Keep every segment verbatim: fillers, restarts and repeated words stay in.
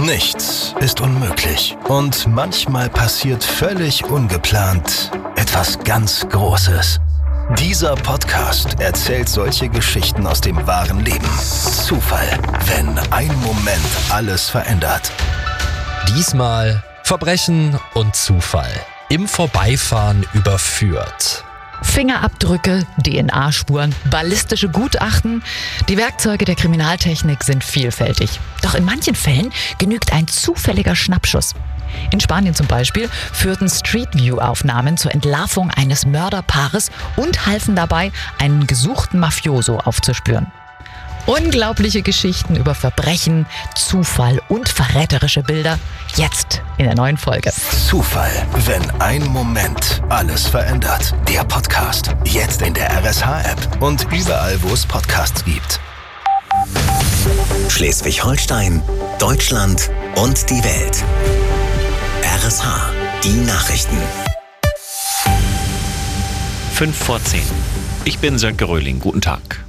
Nichts ist unmöglich. Und manchmal passiert völlig ungeplant etwas ganz Großes. Dieser Podcast erzählt solche Geschichten aus dem wahren Leben. Zufall, wenn ein Moment alles verändert. Diesmal Verbrechen und Zufall. Im Vorbeifahren überführt. Fingerabdrücke, D N A-Spuren, ballistische Gutachten. Die Werkzeuge der Kriminaltechnik sind vielfältig. Doch in manchen Fällen genügt ein zufälliger Schnappschuss. In Spanien zum Beispiel führten Street View-Aufnahmen zur Entlarvung eines Mörderpaares und halfen dabei, einen gesuchten Mafioso aufzuspüren. Unglaubliche Geschichten über Verbrechen, Zufall und verräterische Bilder. Jetzt in der neuen Folge. Zufall, wenn ein Moment alles verändert. Der Podcast. Jetzt in der R S H-App und überall, wo es Podcasts gibt. Schleswig-Holstein, Deutschland und die Welt. R S H, die Nachrichten. fünf vor zehn. Ich bin Sönke Röhling. Guten Tag.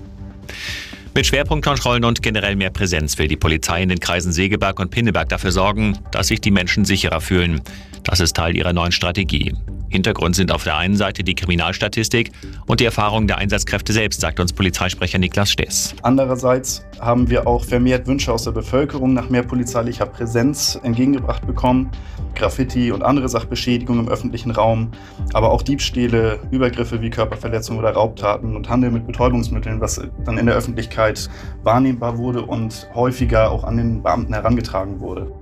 Mit Schwerpunktkontrollen und generell mehr Präsenz will die Polizei in den Kreisen Segeberg und Pinneberg dafür sorgen, dass sich die Menschen sicherer fühlen. Das ist Teil ihrer neuen Strategie. Hintergrund sind auf der einen Seite die Kriminalstatistik und die Erfahrungen der Einsatzkräfte selbst, sagt uns Polizeisprecher Niklas Stess. Andererseits haben wir auch vermehrt Wünsche aus der Bevölkerung nach mehr polizeilicher Präsenz entgegengebracht bekommen. Graffiti und andere Sachbeschädigungen im öffentlichen Raum, aber auch Diebstähle, Übergriffe wie Körperverletzungen oder Raubtaten und Handel mit Betäubungsmitteln, was dann in der Öffentlichkeit wahrnehmbar wurde und häufiger auch an den Beamten herangetragen wurde.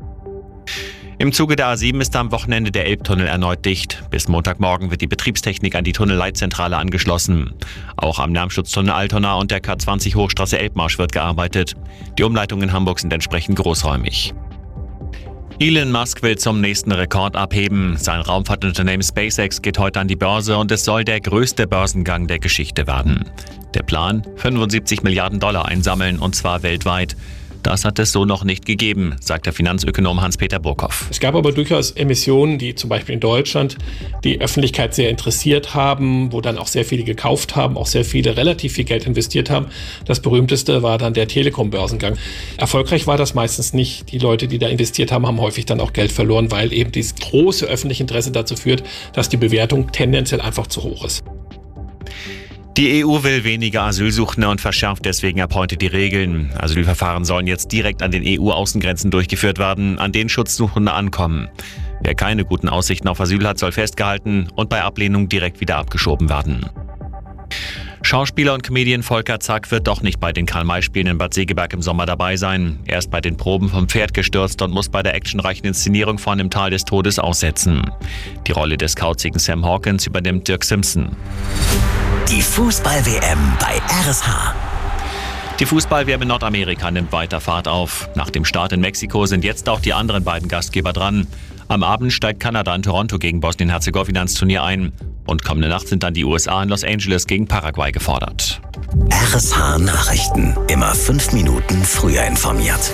Im Zuge der A sieben ist am Wochenende der Elbtunnel erneut dicht. Bis Montagmorgen wird die Betriebstechnik an die Tunnelleitzentrale angeschlossen. Auch am Lärmschutztunnel Altona und der K zwanzig Hochstraße Elbmarsch wird gearbeitet. Die Umleitungen in Hamburg sind entsprechend großräumig. Elon Musk will zum nächsten Rekord abheben. Sein Raumfahrtunternehmen SpaceX geht heute an die Börse und es soll der größte Börsengang der Geschichte werden. Der Plan? fünfundsiebzig Milliarden Dollar einsammeln, und zwar weltweit. Das hat es so noch nicht gegeben, sagt der Finanzökonom Hans-Peter Burkhoff. Es gab aber durchaus Emissionen, die zum Beispiel in Deutschland die Öffentlichkeit sehr interessiert haben, wo dann auch sehr viele gekauft haben, auch sehr viele relativ viel Geld investiert haben. Das berühmteste war dann der Telekom-Börsengang. Erfolgreich war das meistens nicht. Die Leute, die da investiert haben, haben häufig dann auch Geld verloren, weil eben dieses große öffentliche Interesse dazu führt, dass die Bewertung tendenziell einfach zu hoch ist. Die E U will weniger Asylsuchende und verschärft deswegen ab heute die Regeln. Asylverfahren sollen jetzt direkt an den E U-Außengrenzen durchgeführt werden, an denen Schutzsuchende ankommen. Wer keine guten Aussichten auf Asyl hat, soll festgehalten und bei Ablehnung direkt wieder abgeschoben werden. Schauspieler und Comedian Volker Zack wird doch nicht bei den Karl-May-Spielen in Bad Segeberg im Sommer dabei sein. Er ist bei den Proben vom Pferd gestürzt und muss bei der actionreichen Inszenierung von Im Tal des Todes aussetzen. Die Rolle des kauzigen Sam Hawkins übernimmt Dirk Simpson. Die Fußball-W M bei R S H. Die Fußball-W M in Nordamerika nimmt weiter Fahrt auf. Nach dem Start in Mexiko sind jetzt auch die anderen beiden Gastgeber dran. Am Abend steigt Kanada in Toronto gegen Bosnien-Herzegowina ins Turnier ein. Und kommende Nacht sind dann die U S A in Los Angeles gegen Paraguay gefordert. R S H Nachrichten. Immer fünf Minuten früher informiert.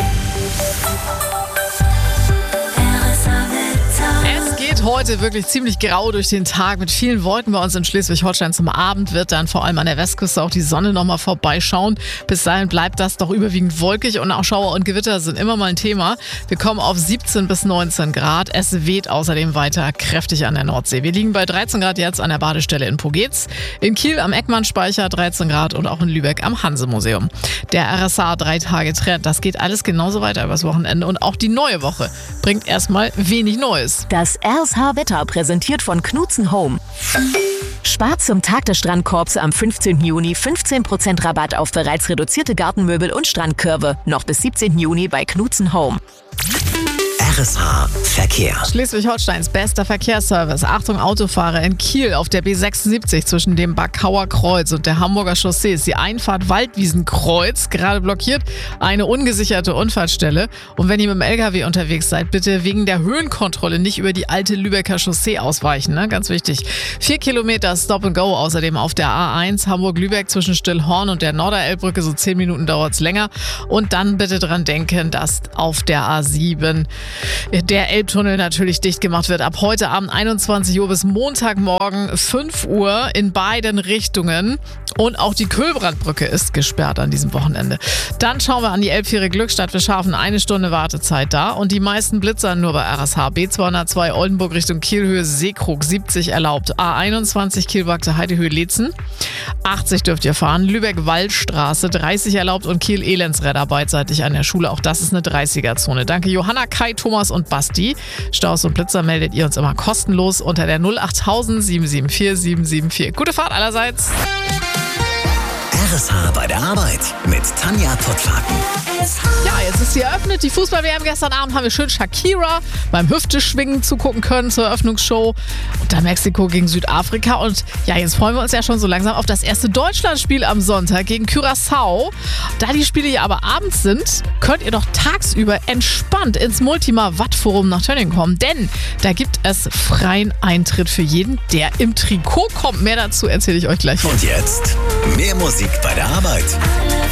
Heute wirklich ziemlich grau durch den Tag mit vielen Wolken bei uns in Schleswig-Holstein. Zum Abend wird dann vor allem an der Westküste auch die Sonne nochmal vorbeischauen. Bis dahin bleibt das doch überwiegend wolkig und auch Schauer und Gewitter sind immer mal ein Thema. Wir kommen auf siebzehn bis neunzehn Grad. Es weht außerdem weiter kräftig an der Nordsee. Wir liegen bei dreizehn Grad jetzt an der Badestelle in Pogetz, in Kiel am Eckmannspeicher dreizehn Grad und auch in Lübeck am Hanse-Museum. Der R S H drei Tage Trend, das geht alles genauso weiter übers Wochenende und auch die neue Woche bringt erstmal wenig Neues. Das R S H-Wetter präsentiert von Knutzen Home. Spart zum Tag des Strandkorbs am fünfzehnten Juni fünfzehn Prozent Rabatt auf bereits reduzierte Gartenmöbel und Strandkörbe. Noch bis siebzehnten Juni bei Knutzen Home. R S H Verkehr. Schleswig-Holsteins bester Verkehrsservice. Achtung Autofahrer in Kiel auf der B sechsundsiebzig zwischen dem Backauer Kreuz und der Hamburger Chaussee ist die Einfahrt Waldwiesenkreuz gerade blockiert. Eine ungesicherte Unfallstelle. Und wenn ihr mit dem L K W unterwegs seid, bitte wegen der Höhenkontrolle nicht über die alte Lübecker Chaussee ausweichen. Ne? Ganz wichtig. Vier Kilometer Stop and Go außerdem auf der A eins Hamburg-Lübeck zwischen Stillhorn und der Norderelbbrücke. So zehn Minuten dauert es länger. Und dann bitte dran denken, dass auf der A sieben der Elbtunnel natürlich dicht gemacht wird. Ab heute Abend einundzwanzig Uhr bis Montagmorgen fünf Uhr in beiden Richtungen. Und auch die Kühlbrandbrücke ist gesperrt an diesem Wochenende. Dann schauen wir an die Elbphäre Glückstadt. Wir schaffen eine Stunde Wartezeit da. Und die meisten Blitzer nur bei R S H. B zweihundertzwei Oldenburg Richtung Kielhöhe Seekrug siebzig erlaubt. A einundzwanzig Kielwagte Heidehöhe Leetzen. achtzig dürft ihr fahren. Lübeck-Waldstraße dreißig erlaubt und Kiel-Elendsräder beidseitig an der Schule. Auch das ist eine dreißiger-Zone. Danke Johanna, Kai, Thomas und Basti. Staus und Blitzer meldet ihr uns immer kostenlos unter der null achttausend sieben sieben vier sieben sieben vier. Gute Fahrt allerseits. R S H bei der Arbeit mit Tanja Pottlaken. Ja, jetzt ist sie eröffnet. Die Fußball-W M. Gestern Abend haben wir schön Shakira beim Hüfteschwingen zugucken können zur Eröffnungsshow. Und dann Mexiko gegen Südafrika. Und ja, jetzt freuen wir uns ja schon so langsam auf das erste Deutschlandspiel am Sonntag gegen Curaçao. Da die Spiele ja aber abends sind, könnt ihr doch tagsüber entspannt ins Multima Watt Forum nach Tönning kommen. Denn da gibt es freien Eintritt für jeden, der im Trikot kommt. Mehr dazu erzähle ich euch gleich. Und jetzt mehr Musik bei der Arbeit.